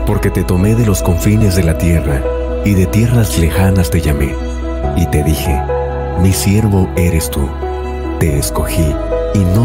Porque te tomé de los confines de la tierra, y de tierras lejanas te llamé, y te dije, mi siervo eres tú. Te escogí, y no